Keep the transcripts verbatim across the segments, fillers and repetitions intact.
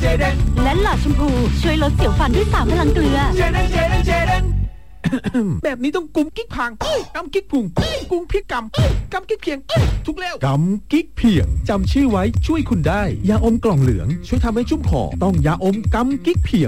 เจเดนและหลอดชมพูช่วยลดเสียวฟันด้วยสามพลังเกลือเจเดนเจเดนเจเดนแบบนี้ต้องกุมกิ๊กพังกำกิ๊กพุงกุมพริกกำกำกิ๊กเพียงทุกแล้วกำกิ๊กเพียงจำชื่อไว้ช่วยคุณได้ยาอมกล่องเหลืองช่วยทำให้ชุ่มคอต้องยาอมกำกิ๊กเพียง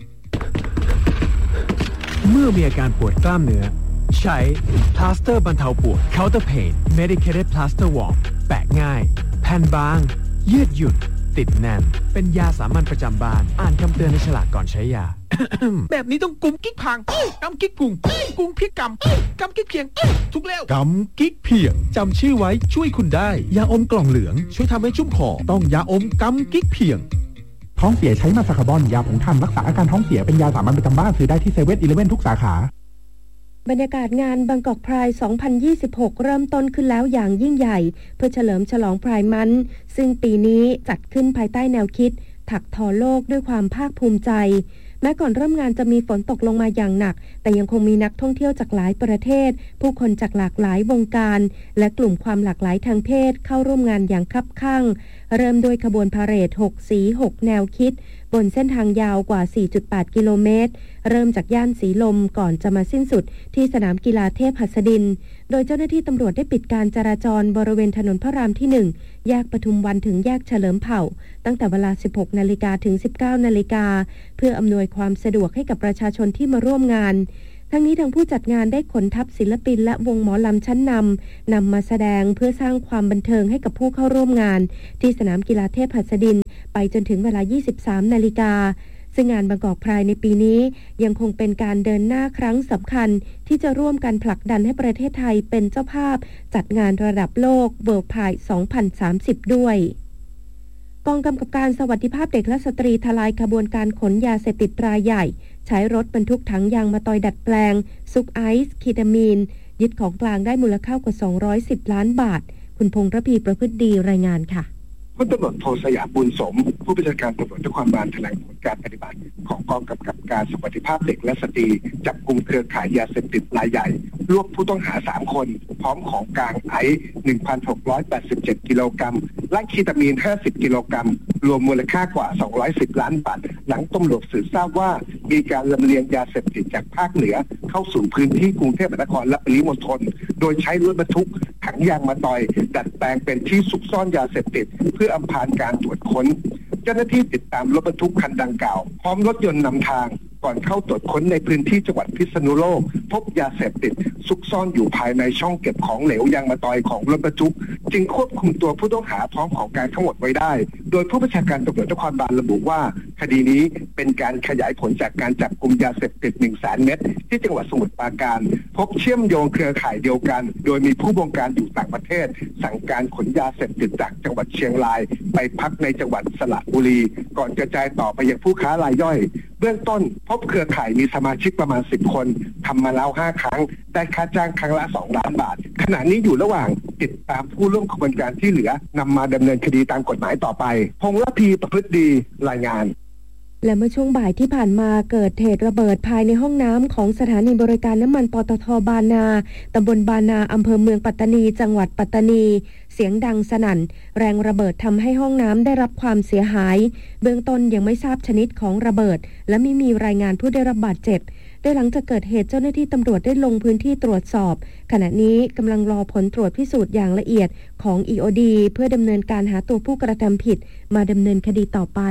เมื่อมีอาการปวดกล้ามเนื้อใช้พลาสเตอร์บรรเทาปวด Counter Pain Medicated Plaster Walk แปะง่ายแผ่นบางยืดหยุ่นติดแน่นเป็นยาสามัญประจำบ้านอ่านคำเตือนในฉลากก่อนใช้ยา แบบนี้ต้องกุมกิ๊กพังกำกิ๊กพุงกุมพริกกำกำกิ๊กเพียงทุกแล้วกำกิ๊กเพียงจำชื่อไว้ช่วยคุณได้ยาอมกล่องเหลืองช่วยทำให้ชุ่มคอต้องยาอมกำกิ๊กเพียงท้องเสียใช้มาสคาร์บอนยาผงทำรักษาอาการท้องเสียเป็นยาสามัญประจำบ้านซื้อได้ที่เซเว่นอีเลฟเว่นทุกสาขาบรรยากาศงานบางกอกไพร์สองพันยี่สิบหกเริ่มต้นขึ้นแล้วอย่างยิ่งใหญ่เพื่อเฉลิมฉลองไพร์มันซึ่งปีนี้จัดขึ้นภายใต้แนวคิดถักทอโลกด้วยความภาคภูมิใจแม้ก่อนเริ่มงานจะมีฝนตกลงมาอย่างหนักแต่ยังคงมีนักท่องเที่ยวจากหลายประเทศผู้คนจากหลากหลายวงการและกลุ่มความหลากหลายทางเพศเข้าร่วมงานอย่างคับคั่งเริ่มด้วยขบวนพาเหรดหกสีหกแนวคิดบนเส้นทางยาวกว่า สี่จุดแปด กิโลเมตรเริ่มจากย่านสีลมก่อนจะมาสิ้นสุดที่สนามกีฬาเทพหัสดินโดยเจ้าหน้าที่ตำรวจได้ปิดการจราจรบริเวณถนนพระรามที่หนึ่งแยกปทุมวันถึงแยกเฉลิมเผ่าตั้งแต่เวลา สิบหกนาฬิกา ถึง สิบเก้านาฬิกาเพื่ออำนวยความสะดวกให้กับประชาชนที่มาร่วมงานทั้งนี้ทางผู้จัดงานได้ขนทัพศิลปินและวงหมอลำชั้นนำนำมาแสดงเพื่อสร้างความบันเทิงให้กับผู้เข้าร่วมงานที่สนามกีฬาเทพหัสดินไปจนถึงเวลา ยี่สิบสามนาฬิกาซึ่งงานบางกอกไพร์ในปีนี้ยังคงเป็นการเดินหน้าครั้งสำคัญที่จะร่วมกันผลักดันให้ประเทศไทยเป็นเจ้าภาพจัดงานระดับโลก World Pride สองพันสามสิบ ด้วยกองกำกับการสวัสดิภาพเด็กและสตรีทลายขบวนการขนยาเสพติดรายใหญ่ใช้รถบรรทุกถังยางมะตอยดัดแปลงซุกไอซ์คีตามีนยึดของกลางได้มูลค่ากว่าสองร้อยสิบล้านบาทคุณพงษ์ระพีประพฤติดีรายงานค่ะพลตำรวจโทสยามบุญสมผู้บัญชาการตำรวจนครบาลแถลงผลการปฏิบัติของกองกำกับการสวัสดิภาพเด็กและสตรีจับกุมเครือข่ายยาเสพติดรายใหญ่รวบผู้ต้องหาสามคนพร้อมของกลางไอซ์ หนึ่งพันหกร้อยแปดสิบเจ็ด กิโลกรัมและคีตามีนห้าสิบกิโลกรัมรวมมูลค่ากว่าสองร้อยสิบล้านบาทหลังตำรวจสืบทราบว่ามีการลำเลียงยาเสพติดจากภาคเหนือเข้าสู่พื้นที่กรุงเทพมหานครและปริมณฑลโดยใช้รถบรรทุกถังยางมะตอยดัดแปลงเป็นที่ซุกซ่อนยาเสพติดเพื่ออำพรางการตรวจค้นเจ้าหน้าที่ติดตามรถบรรทุกคันดังกล่าวพร้อมรถยนต์นำทางก่อนเข้าตรวจค้นในพื้นที่จังหวัดพิษณุโลกพบยาเสพติดซุกซ่อนอยู่ภายในช่องเก็บของเหลวยางมะตอยของรถบรรทุกจึงควบคุมตัวผู้ต้องหาพร้อมของกลางทั้งหมดไว้ได้โดยผู้บัญชาการตำรวจนครบาลระบุว่าคดีนี้เป็นการขยายผลจากการจับกุมยาเสพติด หนึ่งแสน เม็ดที่จังหวัดสมุทรปราการพบเชื่อมโยงเครือข่ายเดียวกันโดยมีผู้บงการอยู่ต่างประเทศสั่งการขนยาเสพติดจากจังหวัดเชียงรายไปพักในจังหวัดสระบุรีก่อนกระจายต่อไปยังผู้ค้ารายย่อยเบื้องต้นพบเครือข่ายมีสมาชิกประมาณสิบคนทำมาแล้วห้าครั้งได้ค่าจ้างครั้งละสองล้านบาทขณะนี้อยู่ระหว่างติดตามผู้ร่วมขบวนการที่เหลือนำมาดำเนินคดีตามกฎหมายต่อไปพงษ์ระพีประพฤติดีรายงานและเมื่อช่วงบ่ายที่ผ่านมาเกิดเหตุระเบิดภายในห้องน้ำของสถานีบริการน้ำมันปตท.บานาตำบลบานาอำเภอเมืองปัตตานีจังหวัดปัตตานีเสียงดังสนั่นแรงระเบิดทำให้ห้องน้ำได้รับความเสียหายเบื้องต้นยังไม่ทราบชนิดของระเบิดและไม่มีรายงานผู้ได้รับบาดเจ็บโดยหลังจากเกิดเหตุเจ้าหน้าที่ตำรวจได้ลงพื้นที่ตรวจสอบขณะนี้กำลังรอผลตรวจพิสูจน์อย่างละเอียดของ อี โอ ดี เพื่อดำเนินการหาตัวผู้กระทำผิดมาดำเนินคดีต่อไป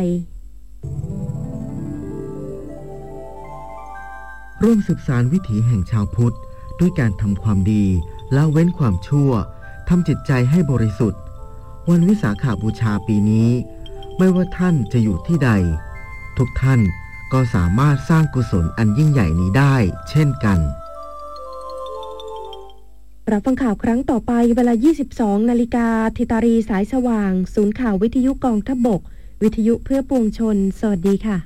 ร่วมสืบสานวิถีแห่งชาวพุทธด้วยการทำความดีละเว้นความชั่วทำจิตใจให้บริสุทธิ์วันวิสาขบูชาปีนี้ไม่ว่าท่านจะอยู่ที่ใดทุกท่านก็สามารถสร้างกุศลอันยิ่งใหญ่นี้ได้เช่นกันรับฟังข่าวครั้งต่อไปเวลา ยี่สิบสองนาฬิกา ธิตารีสายสว่างศูนย์ข่าววิทยุกองทัพบกวิทยุเพื่อปวงชนสวัสดีค่ะ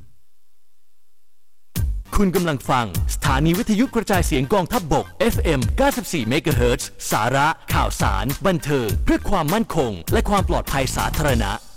คุณกำลังฟังสถานีวิทยุกระจายเสียงกองทัพบก เอฟ เอ็ม เก้าสิบสี่ เมกะเฮิรตซ์ สาระข่าวสารบันเทิงเพื่อความมั่นคงและความปลอดภัยสาธารณะ